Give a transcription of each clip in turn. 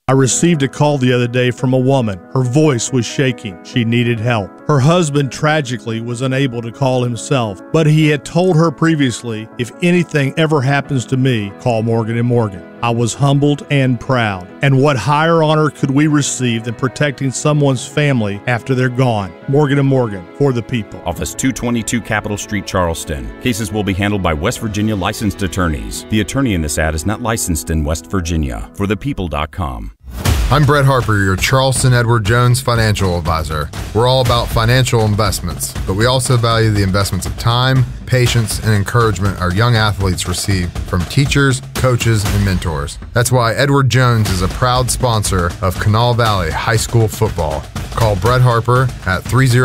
I received a call the other day from a woman. Her voice was shaking. She needed help. Her husband tragically was unable to call himself, but he had told her previously, if anything ever happens to me, call Morgan & Morgan. I was humbled and proud. And what higher honor could we receive than protecting someone's family after they're gone? Morgan & Morgan, for the people. Office 222 Capitol Street, Charleston. Cases will be handled by West Virginia licensed attorneys. The attorney in this ad is not licensed in West Virginia. ForThePeople.com. I'm Brett Harper, your Charleston Edward Jones financial advisor. We're all about financial investments, but we also value the investments of time, patience, and encouragement our young athletes receive from teachers, coaches, and mentors. That's why Edward Jones is a proud sponsor of Kanawha Valley High School football. Call Brett Harper at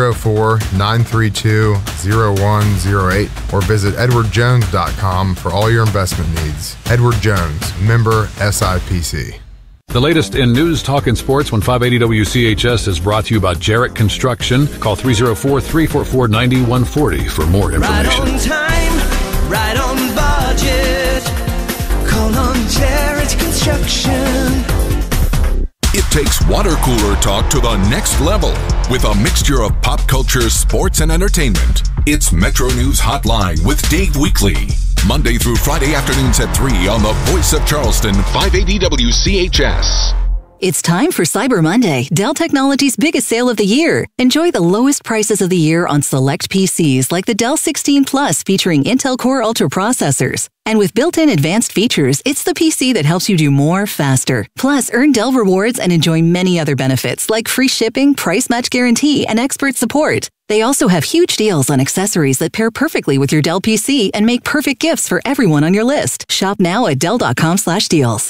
304-932-0108 or visit edwardjones.com for all your investment needs. Edward Jones, member SIPC. The latest in news, talk, and sports when 580 WCHS is brought to you by Jarrett Construction. Call 304-344-9140 for more information. Right on time, right on budget. Call on Jarrett Construction. It takes water cooler talk to the next level with a mixture of pop culture, sports, and entertainment. It's Metro News Hotline with Dave Weekly. Monday through Friday afternoons at 3 on the Voice of Charleston, 580 WCHS. It's time for Cyber Monday, Dell Technologies' biggest sale of the year. Enjoy the lowest prices of the year on select PCs like the Dell 16 Plus featuring Intel Core Ultra processors. And with built-in advanced features, it's the PC that helps you do more faster. Plus, earn Dell rewards and enjoy many other benefits like free shipping, price match guarantee, and expert support. They also have huge deals on accessories that pair perfectly with your Dell PC and make perfect gifts for everyone on your list. Shop now at Dell.com/deals.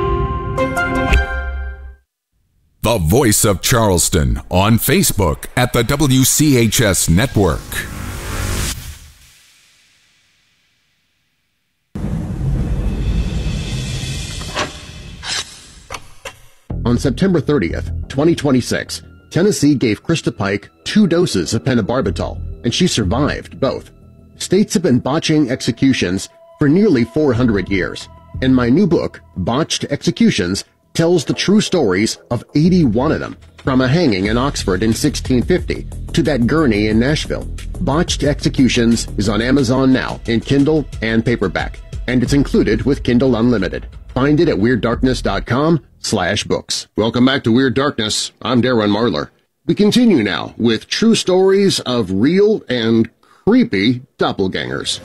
The Voice of Charleston on Facebook at the WCHS Network. On September 30th, 2026, Tennessee gave Krista Pike 2 doses of pentobarbital, and she survived both. States have been botching executions for nearly 400 years, and my new book, Botched Executions, tells the true stories of 81 of them, from a hanging in Oxford in 1650 to that gurney in Nashville. Botched Executions is on Amazon now in Kindle and paperback, and it's included with Kindle Unlimited. Find it at WeirdDarkness.com/books. Welcome back to Weird Darkness. I'm Darren Marlar. We continue now with true stories of real and creepy doppelgangers.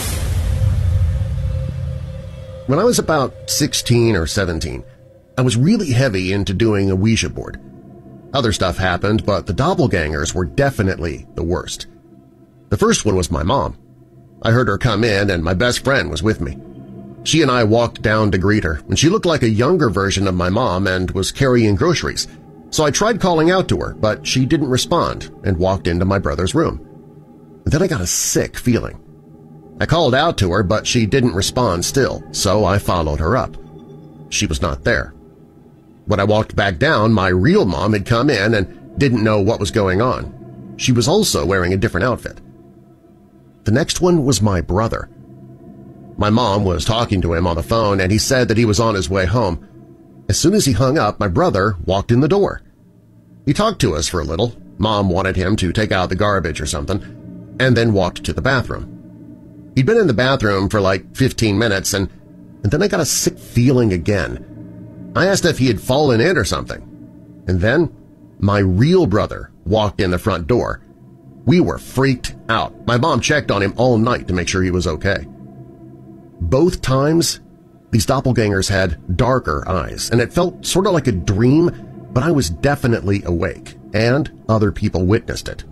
When I was about 16 or 17, I was really heavy into doing a Ouija board. Other stuff happened, but the doppelgangers were definitely the worst. The first one was my mom. I heard her come in, and my best friend was with me. She and I walked down to greet her, and she looked like a younger version of my mom and was carrying groceries. So I tried calling out to her, but she didn't respond and walked into my brother's room. Then I got a sick feeling. I called out to her, but she didn't respond still, so I followed her up. She was not there. When I walked back down, my real mom had come in and didn't know what was going on. She was also wearing a different outfit. The next one was my brother. My mom was talking to him on the phone, and he said that he was on his way home. As soon as he hung up, my brother walked in the door. He talked to us for a little. Mom wanted him to take out the garbage or something, and then walked to the bathroom. He'd been in the bathroom for like 15 minutes, and then I got a sick feeling again. I asked if he had fallen in or something. And then my real brother walked in the front door. We were freaked out. My mom checked on him all night to make sure he was okay. Both times, these doppelgangers had darker eyes, and it felt sort of like a dream, but I was definitely awake, and other people witnessed it.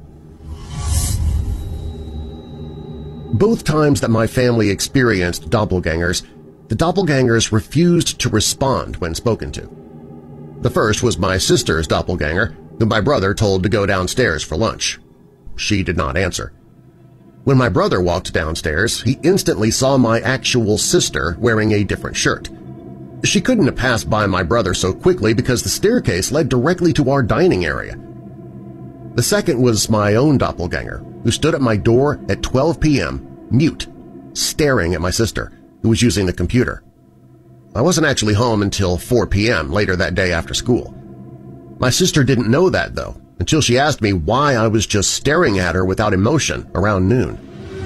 Both times that my family experienced doppelgangers, the doppelgangers refused to respond when spoken to. The first was my sister's doppelganger, whom my brother told to go downstairs for lunch. She did not answer. When my brother walked downstairs, he instantly saw my actual sister wearing a different shirt. She couldn't have passed by my brother so quickly because the staircase led directly to our dining area. The second was my own doppelganger, who stood at my door at 12 p.m., mute, staring at my sister, who was using the computer. I wasn't actually home until 4 p.m. later that day after school. My sister didn't know that, though, until she asked me why I was just staring at her without emotion around noon.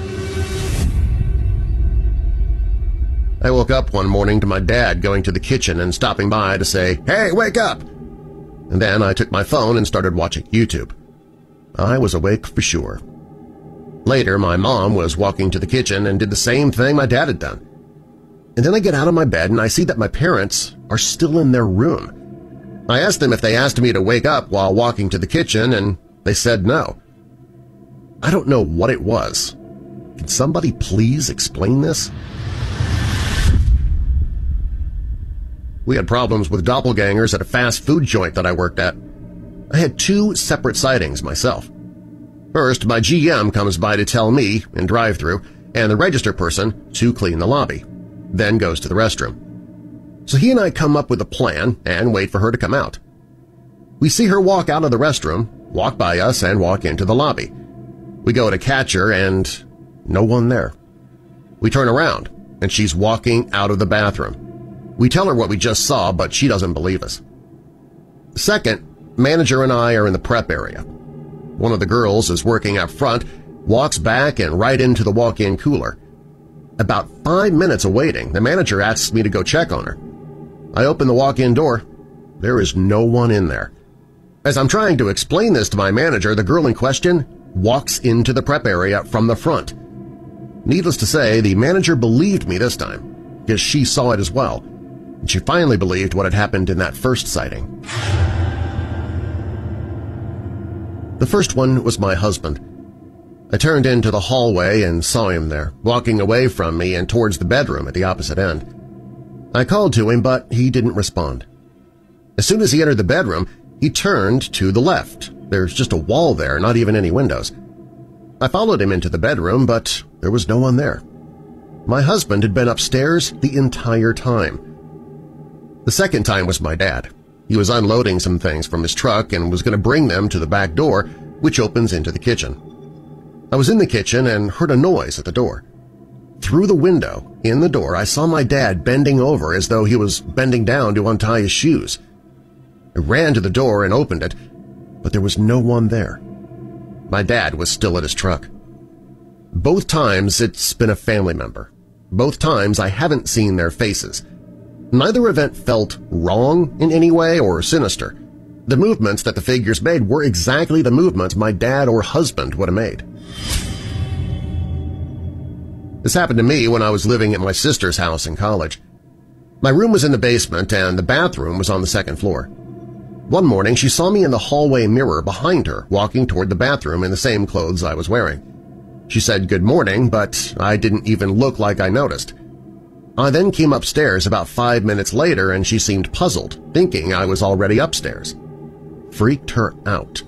I woke up one morning to my dad going to the kitchen and stopping by to say, "Hey, wake up!" And then I took my phone and started watching YouTube. I was awake for sure. Later, my mom was walking to the kitchen and did the same thing my dad had done. And then I get out of my bed and I see that my parents are still in their room. I asked them if they asked me to wake up while walking to the kitchen, and they said no. I don't know what it was. Can somebody please explain this? We had problems with doppelgangers at a fast food joint that I worked at. I had 2 separate sightings myself. First, my GM comes by to tell me in drive-thru and the register person to clean the lobby, then goes to the restroom. So he and I come up with a plan and wait for her to come out. We see her walk out of the restroom, walk by us, and walk into the lobby. We go to catch her and no one there. We turn around and she's walking out of the bathroom. We tell her what we just saw, but she doesn't believe us. Second, manager and I are in the prep area. One of the girls is working up front, walks back and right into the walk-in cooler. About 5 minutes of waiting, the manager asks me to go check on her. I open the walk-in door. There is no one in there. As I'm trying to explain this to my manager, the girl in question walks into the prep area from the front. Needless to say, the manager believed me this time, because she saw it as well, and she finally believed what had happened in that first sighting. The first one was my husband. I turned into the hallway and saw him there, walking away from me and towards the bedroom at the opposite end. I called to him, but he didn't respond. As soon as he entered the bedroom, he turned to the left. There's just a wall there, not even any windows. I followed him into the bedroom, but there was no one there. My husband had been upstairs the entire time. The second time was my dad. He was unloading some things from his truck and was going to bring them to the back door, which opens into the kitchen. I was in the kitchen and heard a noise at the door. Through the window in the door, I saw my dad bending over as though he was bending down to untie his shoes. I ran to the door and opened it, but there was no one there. My dad was still at his truck. Both times it's been a family member. Both times I haven't seen their faces. Neither event felt wrong in any way or sinister. The movements that the figures made were exactly the movements my dad or husband would have made. This happened to me when I was living at my sister's house in college. My room was in the basement and the bathroom was on the second floor. One morning she saw me in the hallway mirror behind her walking toward the bathroom in the same clothes I was wearing. She said good morning, but I didn't even look like I noticed. I then came upstairs about 5 minutes later and she seemed puzzled, thinking I was already upstairs. Freaked her out.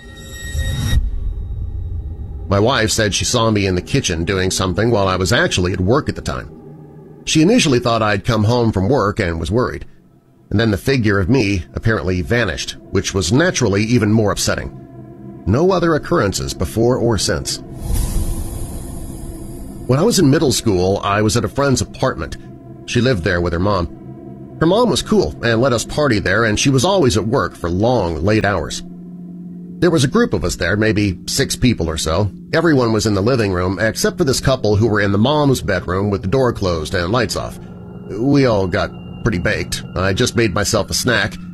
My wife said she saw me in the kitchen doing something while I was actually at work at the time. She initially thought I'd come home from work and was worried, and then the figure of me apparently vanished, which was naturally even more upsetting. No other occurrences before or since. When I was in middle school, I was at a friend's apartment. She lived there with her mom. Her mom was cool and let us party there, and she was always at work for long, late hours. There was a group of us there, maybe 6 people or so. Everyone was in the living room except for this couple who were in the mom's bedroom with the door closed and lights off. We all got pretty baked. I just made myself a snack,